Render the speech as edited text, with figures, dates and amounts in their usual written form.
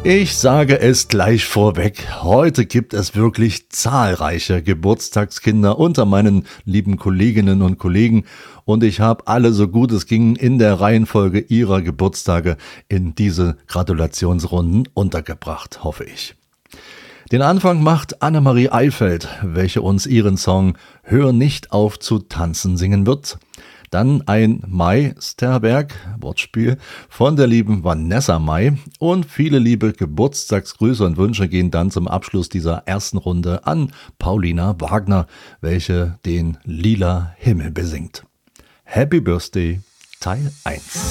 Ich sage es gleich vorweg, heute gibt es wirklich zahlreiche Geburtstagskinder unter meinen lieben Kolleginnen und Kollegen und ich habe alle so gut es ging in der Reihenfolge ihrer Geburtstage in diese Gratulationsrunden untergebracht, hoffe ich. Den Anfang macht Annemarie Eifeld, welche uns ihren Song Hör nicht auf zu tanzen singen wird. Dann ein Meisterwerk, Wortspiel, von der lieben Vanessa Mai. Und viele liebe Geburtstagsgrüße und Wünsche gehen dann zum Abschluss dieser ersten Runde an Paulina Wagner, welche den Lila Himmel besingt. Happy Birthday, Teil 1.